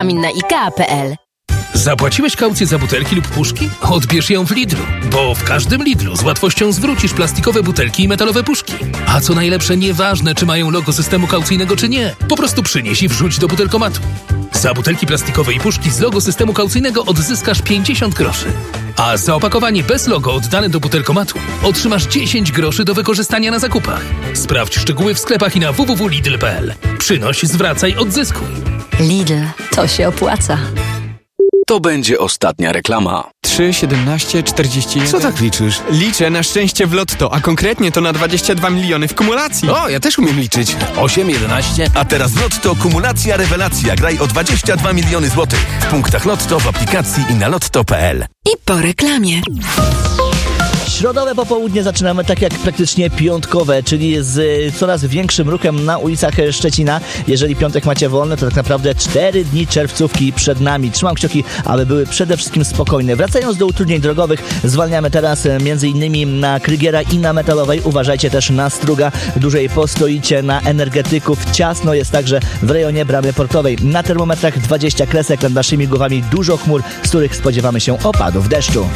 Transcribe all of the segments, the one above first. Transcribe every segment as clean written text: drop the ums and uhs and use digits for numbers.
Regulamin na IKEA.pl. Zapłaciłeś kaucję za butelki lub puszki? Odbierz ją w Lidlu, bo w każdym Lidlu z łatwością zwrócisz plastikowe butelki i metalowe puszki. A co najlepsze, nieważne czy mają logo systemu kaucyjnego czy nie, po prostu przynieś i wrzuć do butelkomatu. Za butelki plastikowe i puszki z logo systemu kaucyjnego odzyskasz 50 groszy. A za opakowanie bez logo oddane do butelkomatu otrzymasz 10 groszy do wykorzystania na zakupach. Sprawdź szczegóły w sklepach i na www.lidl.pl. Przynoś, zwracaj, odzyskuj. Lidl, to się opłaca. To będzie ostatnia reklama. 3, 17, 41... Co tak liczysz? Liczę na szczęście w Lotto, a konkretnie to na 22 miliony w kumulacji. O, ja też umiem liczyć. 8, 11... A teraz w Lotto kumulacja rewelacja. Graj o 22 miliony złotych. W punktach Lotto, w aplikacji i na lotto.pl. I po reklamie. Środowe popołudnie zaczynamy tak jak praktycznie piątkowe, czyli z coraz większym ruchem na ulicach Szczecina. Jeżeli piątek macie wolny, to tak naprawdę 4 dni czerwcówki przed nami. Trzymam kciuki, aby były przede wszystkim spokojne. Wracając do utrudnień drogowych, zwalniamy teraz m.in. na Krygiera i na Metalowej. Uważajcie też na Struga. Dłużej postoicie na Energetyków. Ciasno jest także w rejonie Bramy Portowej. Na termometrach 20 kresek, nad naszymi głowami dużo chmur, z których spodziewamy się opadów deszczu.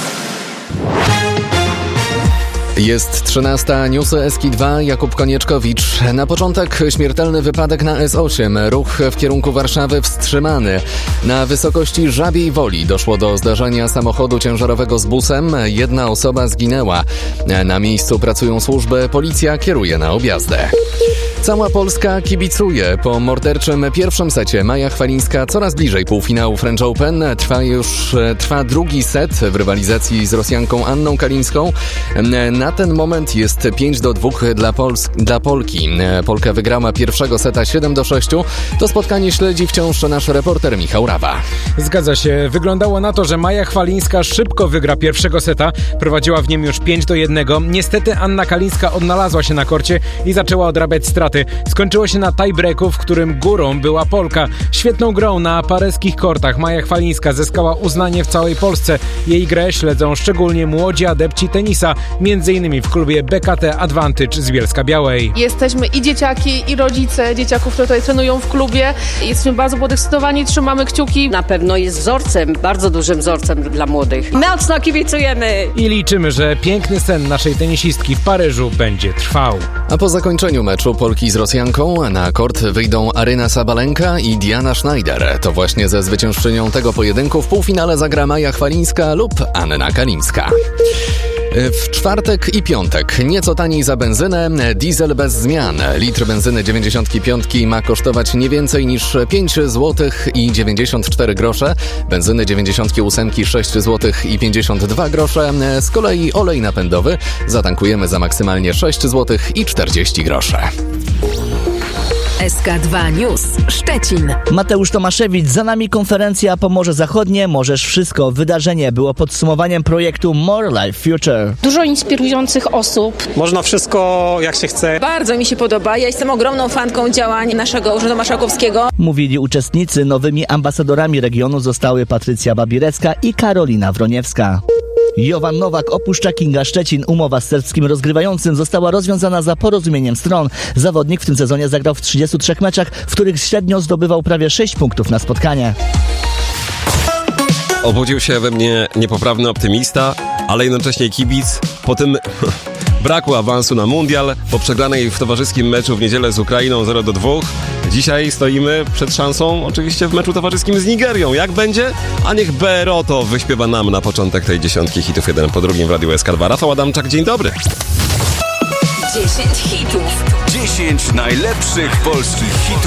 Jest 13, newsy Eski 2, Jakub Konieczkowicz. Na początek śmiertelny wypadek na S8. Ruch w kierunku Warszawy wstrzymany. Na wysokości Żabiej Woli doszło do zdarzenia samochodu ciężarowego z busem. 1 osoba zginęła. Na miejscu pracują służby, policja kieruje na objazdę. Cała Polska kibicuje. Po morderczym pierwszym secie Maja Chwalińska coraz bliżej półfinału French Open. Trwa drugi set w rywalizacji z Rosjanką Anną Kalińską. Na ten moment jest 5-2 dla Polki. Polka wygrała pierwszego seta 7-6. To spotkanie śledzi wciąż nasz reporter Michał Rawa. Zgadza się. Wyglądało na to, że Maja Chwalińska szybko wygra pierwszego seta. Prowadziła w nim już 5-1. Niestety Anna Kalińska odnalazła się na korcie i zaczęła odrabiać straty. Skończyło się na tiebreaku, w którym górą była Polka. Świetną grą na pareskich kortach Maja Chwalińska zyskała uznanie w całej Polsce. Jej grę śledzą szczególnie młodzi adepci tenisa, m.in. w klubie BKT Advantage z Bielska-Białej. Jesteśmy i dzieciaki, i rodzice dzieciaków, które tutaj trenują w klubie. Jesteśmy bardzo podekscytowani, trzymamy kciuki. Na pewno jest wzorcem, bardzo dużym wzorcem dla młodych. Mocno kibicujemy! I liczymy, że piękny sen naszej tenisistki w Paryżu będzie trwał. A po zakończeniu meczu Polki z Rosjanką na kort wyjdą Aryna Sabalenka i Diana Schneider. To właśnie ze zwyciężczynią tego pojedynku w półfinale zagra Maja Chwalińska lub Anna Kalińska. W czwartek i piątek nieco taniej za benzynę, diesel bez zmian. Litr benzyny 95 ma kosztować nie więcej niż 5 zł i 94 grosze. Benzyny 98 6 zł i 52 grosze. Z kolei olej napędowy zatankujemy za maksymalnie 6 zł i 40 groszy. SK2 News Szczecin. Mateusz Tomaszewicz, za nami konferencja Pomorze Zachodnie, Możesz Wszystko. Wydarzenie było podsumowaniem projektu More Life Future. Dużo inspirujących osób. Można wszystko jak się chce. Bardzo mi się podoba. Ja jestem ogromną fanką działań naszego Urzędu Marszałkowskiego. Mówili uczestnicy. Nowymi ambasadorami regionu zostały Patrycja Babirecka i Karolina Wroniewska. Jovan Nowak opuszcza Kinga Szczecin. Umowa z serbskim rozgrywającym została rozwiązana za porozumieniem stron. Zawodnik w tym sezonie zagrał w 33 meczach, w których średnio zdobywał prawie 6 punktów na spotkanie. Obudził się we mnie niepoprawny optymista, ale jednocześnie kibic. Po tym braku awansu na mundial, po przegranej w towarzyskim meczu w niedzielę z Ukrainą 0-2, dzisiaj stoimy przed szansą oczywiście w meczu towarzyskim z Nigerią. Jak będzie? A niech BRO to wyśpiewa nam na początek tej dziesiątki hitów jeden po drugim w Radiu SK2. Rafał Adamczak, dzień dobry. 10 hitów. 10 najlepszych polskich hitów